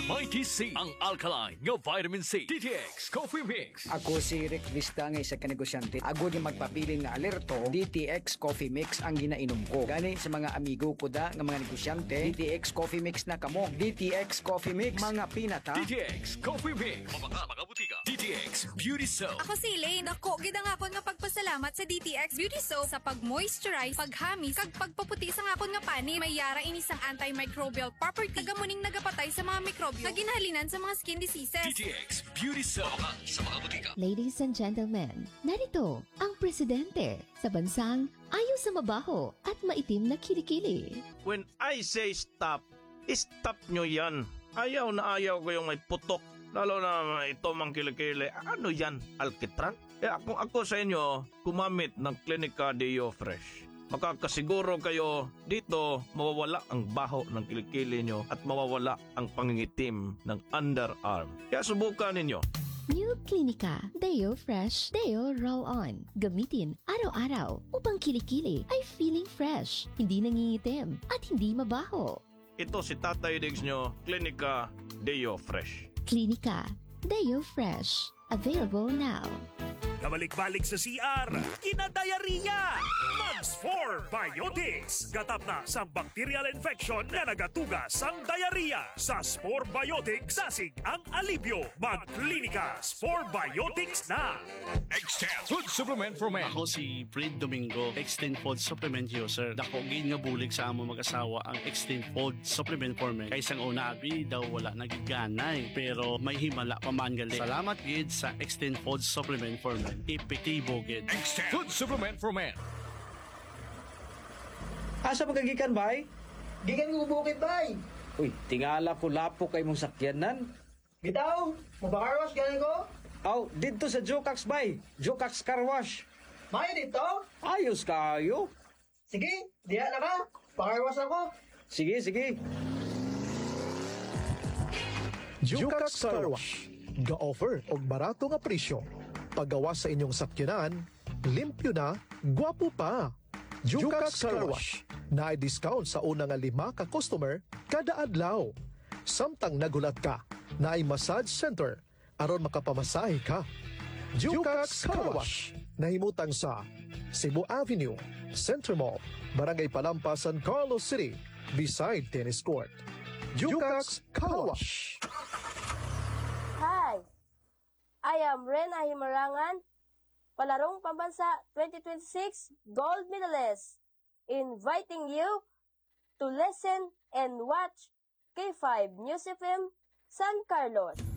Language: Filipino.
Mighty C, ang alkaline nga vitamin C. DTX Coffee Mix. Ako si Rick Vista nga isa ka negosyante. Ako di magpapiling nga alerto, DTX Coffee Mix ang ginainom ko. Gani sa mga amigo ko da nga mga negosyante, DTX Coffee Mix na kamo. DTX Coffee Mix, mga pinata. DTX Coffee Mix. Mga butika. DTX Beauty Soap. Ako si Elaine. Ako, gidang akon nga pagpasalamat sa DTX Beauty Soap sa pag-moisturize, paghamis, kag pagpaputi sa akon nga pani. May yara inisang antimicrobial property. Kagamuning nagapatay sa mga mikrobyo na ginhalinan sa mga skin diseases. DTX Beauty Soap. Sa mga butika. Ladies and gentlemen, narito ang presidente sa bansang ayaw sa mabaho at maitim na kilikili. When I say stop, stop nyo yan. Ayaw na ayaw ko yung may putok. Lalo na ito mang kilikili. Ano yan? Alkitran? Ako sa inyo, gumamit ng Clinica Deo Fresh. Makakasiguro kayo dito mawawala ang baho ng kilikili nyo at mawawala ang pangingitim ng underarm. Kaya subukan ninyo. New Clinica Deo Fresh Deo Roll-On. Gamitin araw-araw upang kilikili ay feeling fresh, hindi nangingitim at hindi mabaho. Ito si Tatay Diggs nyo, Clinica Deo Fresh. Clinica Deo Fresh. Available now. Kabalik-balik sa CR, kinadayariya! Mags 4 Biotics. Gatap na sa bacterial infection na nagatugas ang diarrhea. Sa Spore Biotics, dasig ang alibyo. Mag-Clinica Spore Biotics na! Extend Food Supplement for Men. Ako si Fred Domingo, Extend Food Supplement User. Dako gin nga bulig sa amo mag-asawa ang Extend Food Supplement for Men. Kaysang una abi daw wala nagiganay, pero may himala pa man gali. Salamat gid sa Extend Food Supplement for Men. Epektibo gid. Extend Food Supplement for Men. Asa magagikan bay? Gikan ko bukid bay. Uy, tingala ko lapo kay mong sakyanan. Bitaw, mabakarwas galing ko. Aw, dito sa Jokax bay. Jokax Car Wash. May dito. Ayos kayo. Sige, diha na ka. Pakarwas ako. Sige, sige. Jukax Car Wash. Ga-offer og barato nga presyo. Paggawa sa inyong sakyanan, limpyo na, gwapo pa. Jukax Car Wash. Na ay discount sa una nga 5 ka customer kada adlaw. Samtang nagulat ka, na ay massage center aron makapamasahe ka. Jukax Car Wash. Nahimutang sa Cebu Avenue, Center Mall, Barangay Palampas, San Carlos City, beside tennis court. Jukax Car Wash. Hi, I am Rena Himarangan, Palarong Pambansa 2026 Gold Medalist, inviting you to listen and watch K5 News FM San Carlos.